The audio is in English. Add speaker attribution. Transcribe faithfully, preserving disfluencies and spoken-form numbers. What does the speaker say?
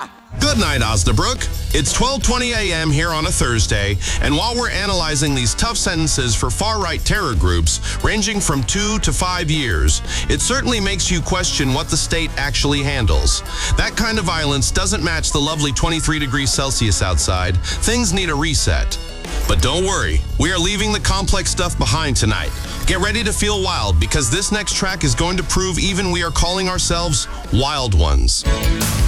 Speaker 1: Good night, Osnabrück. It's twelve twenty a m here on a Thursday, and while we're analyzing these tough sentences for far-right terror groups, ranging from two to five years, it certainly makes you question what the state actually handles. That kind of violence doesn't match the lovely twenty-three degrees Celsius outside. Things need a reset. But don't worry, we are leaving the complex stuff behind tonight. Get ready to feel wild, because this next track is going to prove even we are calling ourselves wild ones.